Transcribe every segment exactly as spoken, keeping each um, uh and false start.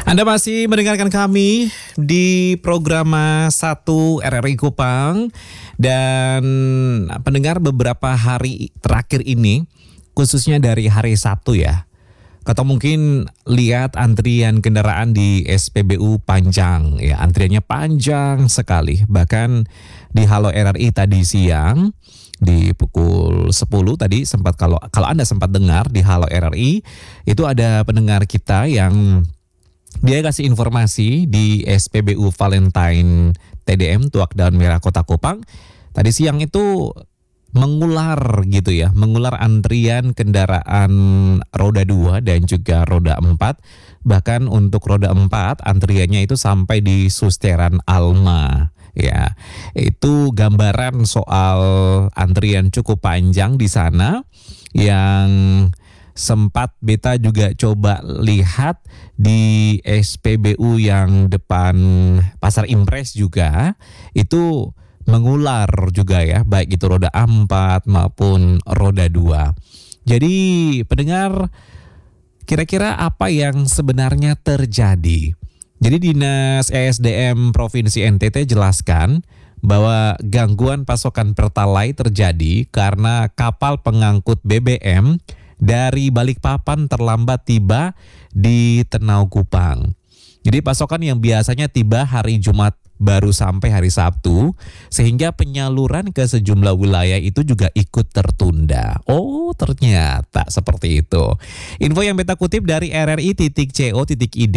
Anda masih mendengarkan kami di program satu R R I Kupang. Dan pendengar, beberapa hari terakhir ini, khususnya dari hari Sabtu ya, atau mungkin lihat antrian kendaraan di S P B U panjang ya, antriannya panjang sekali. Bahkan di Halo R R I tadi siang di pukul sepuluh tadi sempat, kalau kalau Anda sempat dengar di Halo R R I, itu ada pendengar kita yang dia kasih informasi di S P B U Valentine T D M Tuak Daun Merah Kota Kupang. Tadi siang itu mengular gitu ya, mengular antrian kendaraan roda dua dan juga roda empat. Bahkan untuk roda empat antriannya itu sampai di Susteran Alma. Ya, itu gambaran soal antrian cukup panjang di sana yang sempat beta juga coba lihat di S P B U yang depan Pasar Impres juga, itu mengular juga ya, baik itu roda empat maupun roda dua. Jadi pendengar, kira-kira apa yang sebenarnya terjadi? Jadi Dinas E S D M Provinsi N T T jelaskan bahwa gangguan pasokan Pertalite terjadi karena kapal pengangkut B B M dari Balikpapan terlambat tiba di Tenau Kupang. Jadi pasokan yang biasanya tiba hari Jumat baru sampai hari Sabtu, sehingga penyaluran ke sejumlah wilayah itu juga ikut tertunda. Oh, ternyata seperti itu. Info yang beta kutip dari R R I titik co titik I D,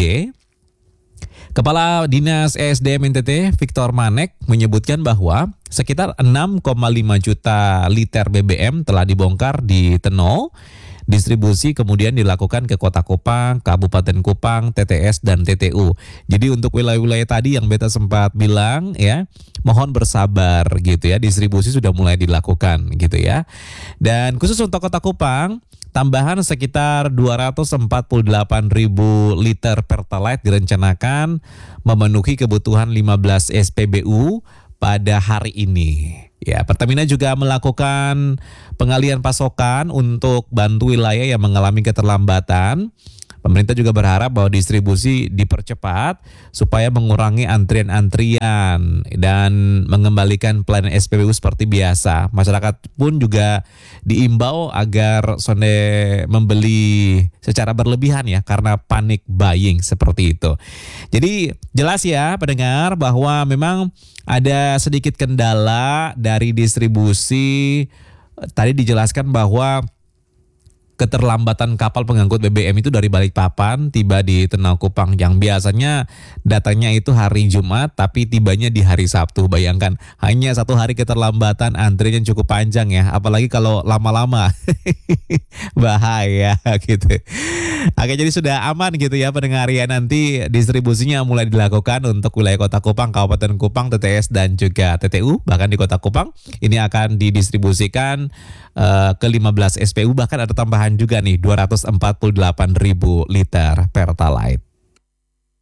Kepala Dinas E S D M N T T Victor Manek menyebutkan bahwa sekitar enam koma lima juta liter B B M telah dibongkar di Tenau. Distribusi kemudian dilakukan ke Kota Kupang, Kabupaten Kupang, T T S, dan T T U. Jadi untuk wilayah-wilayah tadi yang beta sempat bilang ya, mohon bersabar gitu ya, distribusi sudah mulai dilakukan gitu ya. Dan khusus untuk Kota Kupang, tambahan sekitar dua ratus empat puluh delapan ribu liter Pertalite direncanakan memenuhi kebutuhan lima belas S P B U pada hari ini. Ya, Pertamina juga melakukan pengalian pasokan untuk bantu wilayah yang mengalami keterlambatan. Pemerintah juga berharap bahwa distribusi dipercepat supaya mengurangi antrian-antrian dan mengembalikan pelayanan S P B U seperti biasa. Masyarakat pun juga diimbau agar sonde membeli secara berlebihan ya, karena panik buying seperti itu. Jadi jelas ya pendengar bahwa memang ada sedikit kendala dari distribusi. Tadi dijelaskan bahwa keterlambatan kapal pengangkut B B M itu dari Balikpapan tiba di Tenau Kupang, yang biasanya datangnya itu hari Jumat tapi tibanya di hari Sabtu. Bayangkan, hanya satu hari keterlambatan, antrinya cukup panjang ya, apalagi kalau lama-lama. Bahaya gitu. Oke, jadi sudah aman gitu ya pendengar ya, nanti distribusinya mulai dilakukan untuk wilayah Kota Kupang, Kabupaten Kupang, T T S, dan juga T T U. Bahkan di Kota Kupang ini akan didistribusikan uh, ke lima belas S P U, bahkan ada tambahan juga nih dua ratus empat puluh delapan ribu liter Pertalite.